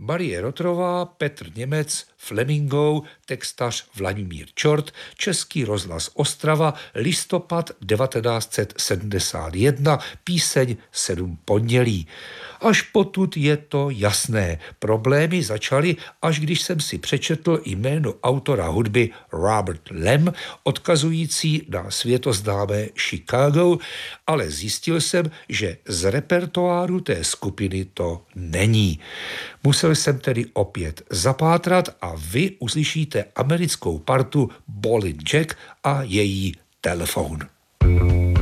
Marie Rotrová, Petr Němec, Flemingo, textař Vladimír Čort, Český rozhlas Ostrava, listopad 1971, píseň 7 pondělí. Až potud je to jasné. Problémy začaly, až když jsem si přečetl jméno autora hudby Robert Lamb, odkazující na světoznámé Chicago, ale zjistil jsem, že z repertoáru té skupiny to není. Musel jsem tedy opět zapátrat a vy uslyšíte americkou partu Ballin' Jack a její Telefon.